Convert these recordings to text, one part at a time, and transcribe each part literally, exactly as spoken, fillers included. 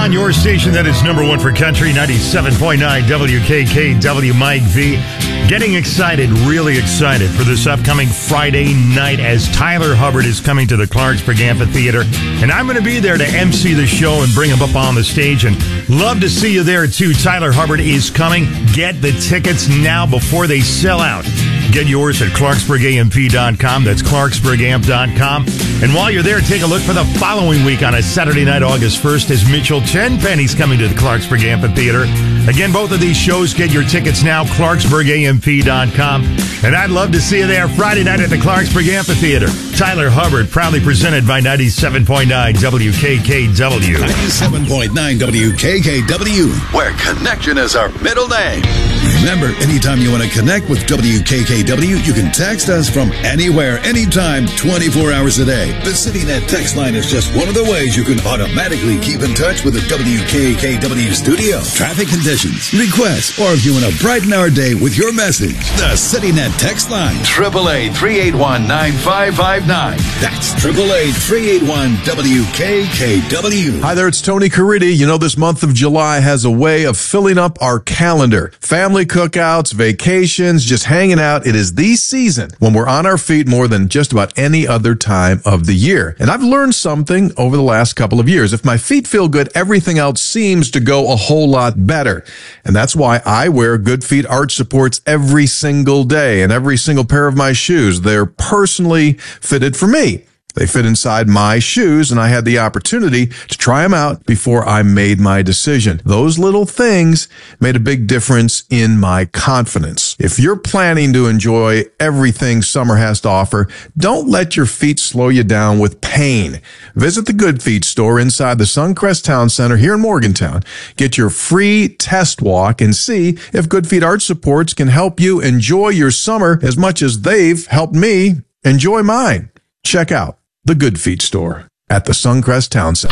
on your station that is number one for country, ninety-seven point nine W K K W. Mike V. Getting excited, really excited for this upcoming Friday night as Tyler Hubbard is coming to the Clarksburg Amphitheater. And I'm going to be there to emcee the show and bring him up on the stage. And love to see you there, too. Tyler Hubbard is coming. Get the tickets now before they sell out. Get yours at Clarksburg A M P dot com. That's Clarksburg Amp dot com. And while you're there, take a look for the following week on a Saturday night, August first, as Mitchell Tenpenny's coming to the Clarksburg Amphitheater. Again, both of these shows, get your tickets now, Clarksburg A M P dot com. And I'd love to see you there Friday night at the Clarksburg Amphitheater. Tyler Hubbard, proudly presented by ninety-seven point nine W K K W. ninety-seven point nine W K K W, where connection is our middle name. Remember, anytime you want to connect with W K K W, you can text us from anywhere, anytime, twenty-four hours a day. The CityNet text line is just one of the ways you can automatically keep in touch with the W K K W studio. Traffic conditions, requests, or if you want to brighten our day with your message, the CityNet text line. triple A three eight one nine five five nine. That's triple A three eight one W K K W. Hi there, it's Tony Caridi. You know, this month of July has a way of filling up our calendar. Family cookouts, vacations, just hanging out. It is the season when we're on our feet more than just about any other time of the year. And I've learned something over the last couple of years. If my feet feel good, everything else seems to go a whole lot better. And that's why I wear Good Feet arch supports every single day and every single pair of my shoes. They're personally fitted for me. They fit inside my shoes, and I had the opportunity to try them out before I made my decision. Those little things made a big difference in my confidence. If you're planning to enjoy everything summer has to offer, don't let your feet slow you down with pain. Visit the Good Feet store inside the Suncrest Town Center here in Morgantown. Get your free test walk and see if Good Feet arch supports can help you enjoy your summer as much as they've helped me enjoy mine. Check out the Good Feet store at the Suncrest Town Center.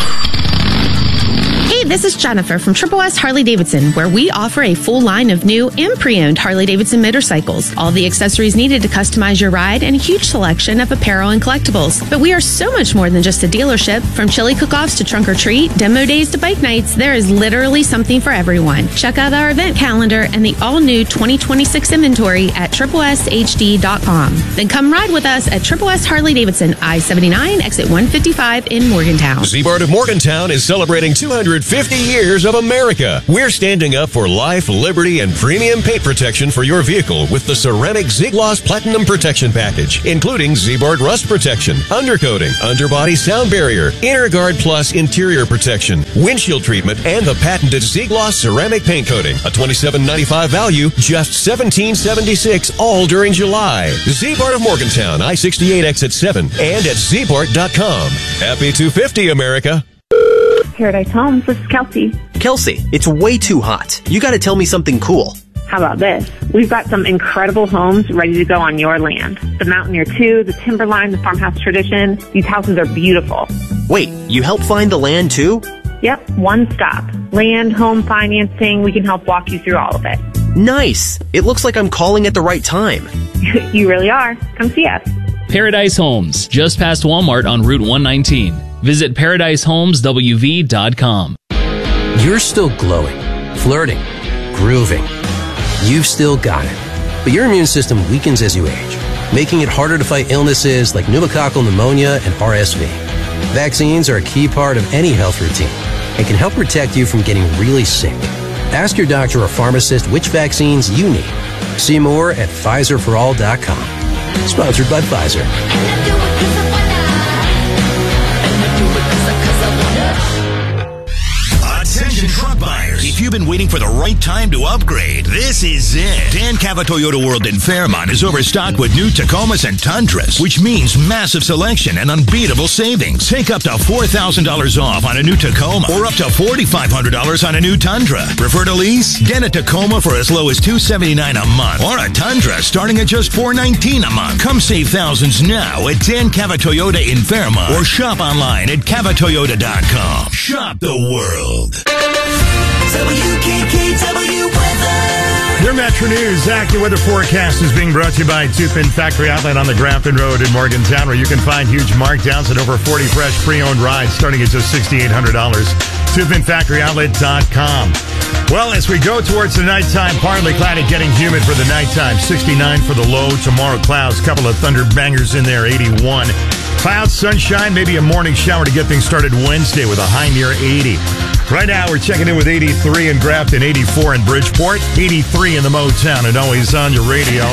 Hey, this is Jennifer from Triple S Harley Davidson, where we offer a full line of new and pre-owned Harley Davidson motorcycles, all the accessories needed to customize your ride, and a huge selection of apparel and collectibles. But we are so much more than just a dealership. From chili cook-offs to trunk or treat, demo days to bike nights, there is literally something for everyone. Check out our event calendar and the all-new twenty twenty-six inventory at triple S H D dot com. Then come ride with us at Triple S Harley Davidson, I seventy-nine, exit one fifty-five in Morgantown. Z-Bart of Morgantown is celebrating two hundred fifty years of America. We're standing up for life, liberty, and premium paint protection for your vehicle with the ceramic Z-Gloss Platinum Protection Package, including Z-Bart Rust Protection, Undercoating, Underbody Sound Barrier, Inner Guard Plus Interior Protection, Windshield Treatment, and the patented Z-Gloss Ceramic Paint Coating. A twenty-seven ninety-five value, just seventeen seventy-six, all during July. Z-Bart of Morgantown, I sixty-eight exit seven, and at Z Bart dot com. Happy two fifty, America. Paradise Homes, this is Kelsey. Kelsey, it's way too hot. You gotta tell me something cool. How about this? We've got some incredible homes ready to go on your land. The Mountaineer two, the Timberline, the Farmhouse Tradition. These houses are beautiful. Wait, you help find the land too? Yep, one stop. Land, home financing, we can help walk you through all of it. Nice. It looks like I'm calling at the right time. You really are. Come see us. Paradise Homes, just past Walmart on Route one nineteen. Visit paradise homes w v dot com. You're still glowing, flirting, grooving. You've still got it. But your immune system weakens as you age, making it harder to fight illnesses like pneumococcal pneumonia and R S V. Vaccines are a key part of any health routine and can help protect you from getting really sick. Ask your doctor or pharmacist which vaccines you need. See more at Pfizer for all dot com. Sponsored by Pfizer. Attention truck buyers. If you've been waiting for the right time to upgrade, this is it. Dan Cava Toyota World in Fairmont is overstocked with new Tacomas and Tundras, which means massive selection and unbeatable savings. Take up to four thousand dollars off on a new Tacoma or up to four thousand five hundred dollars on a new Tundra. Prefer to lease? Get a Tacoma for as low as two hundred seventy-nine dollars a month or a Tundra starting at just four hundred nineteen dollars a month. Come save thousands now at Dan Cava Toyota in Fairmont or shop online at cava toyota dot com. Shop the world. W K K W weather. Your Metro News AccuWeather forecast is being brought to you by Tupin Factory Outlet on the Grafton Road in Morgantown, where you can find huge markdowns and over forty fresh pre-owned rides starting at just six thousand eight hundred dollars. Tufin Factory Outlet dot com. Well, as we go towards the nighttime, partly cloudy, getting humid for the nighttime. sixty-nine for the low. Tomorrow, clouds, couple of thunder bangers in there, eighty-one. Clouds, sunshine, maybe a morning shower to get things started Wednesday with a high near eighty. Right now, we're checking in with eighty-three in Grafton, eighty-four in Bridgeport, eighty-three in the Motown, and always on your radio.